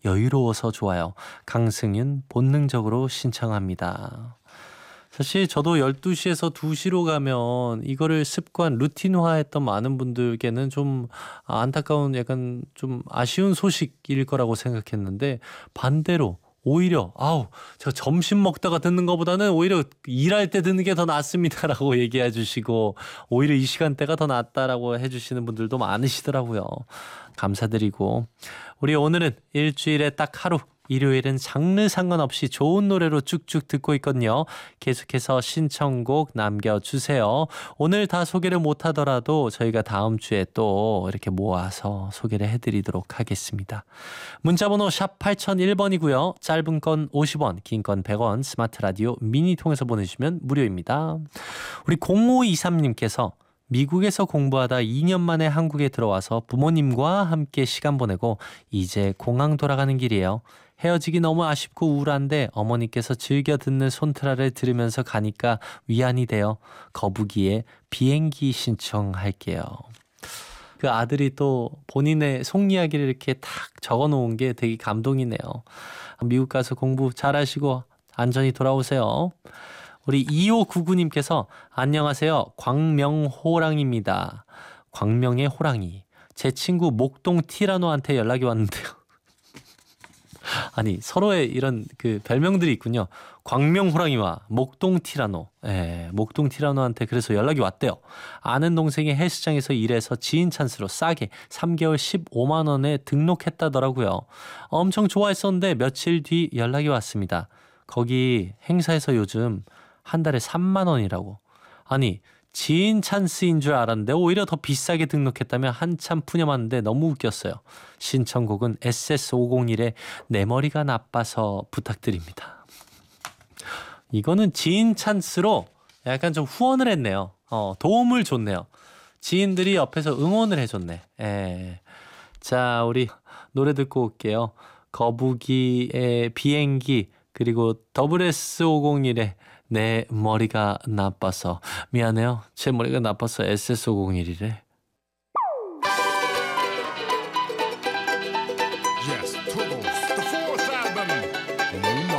여유로워서 좋아요. 강승윤 본능적으로 신청합니다. 사실 저도 12시에서 2시로 가면 이거를 습관 루틴화했던 많은 분들께는 좀 안타까운 약간 좀 아쉬운 소식일 거라고 생각했는데 반대로 오히려 제가 점심 먹다가 듣는 것보다는 오히려 일할 때 듣는 게 더 낫습니다라고 얘기해 주시고 오히려 이 시간대가 더 낫다라고 해주시는 분들도 많으시더라고요. 감사드리고 우리 오늘은 일주일에 딱 하루 일요일은 장르 상관없이 좋은 노래로 쭉쭉 듣고 있거든요. 계속해서 신청곡 남겨주세요. 오늘 다 소개를 못하더라도 저희가 다음 주에 또 이렇게 모아서 소개를 해드리도록 하겠습니다. 문자번호 샵 8001번이고요. 짧은 건 50원, 긴 건 100원, 스마트 라디오 미니 통해서 보내주시면 무료입니다. 우리 0523님께서 미국에서 공부하다 2년 만에 한국에 들어와서 부모님과 함께 시간 보내고 이제 공항 돌아가는 길이에요. 헤어지기 너무 아쉽고 우울한데 어머니께서 즐겨 듣는 손트라를 들으면서 가니까 위안이 돼요. 거북이의 비행기 신청할게요. 그 아들이 또 본인의 속 이야기를 이렇게 탁 적어 놓은 게 되게 감동이네요. 미국 가서 공부 잘하시고 안전히 돌아오세요. 우리 2599님께서 안녕하세요. 광명호랑입니다. 광명의 호랑이. 제 친구 목동 티라노한테 연락이 왔는데요. 아니 서로의 이런 그 별명들이 있군요. 광명 호랑이와 목동 티라노. 목동 티라노한테 그래서 연락이 왔대요. 아는 동생이 헬스장에서 일해서 지인 찬스로 싸게 3개월 15만 원에 등록했다더라고요. 엄청 좋아했었는데 며칠 뒤 연락이 왔습니다. 거기 행사에서 요즘 한 달에 3만 원이라고. 아니 지인 찬스인 줄 알았는데 오히려 더 비싸게 등록했다면 한참 푸념하는데 너무 웃겼어요. 신청곡은 SS501의 내 머리가 나빠서 부탁드립니다. 이거는 지인 찬스로 약간 좀 후원을 했네요. 도움을 줬네요. 지인들이 옆에서 응원을 해줬네. 자, 우리 노래 듣고 올게요. 거북이의 비행기 그리고 SS501의 내 머리가 나빠서 미안해요. 제 머리가 나빠서 SS501이래.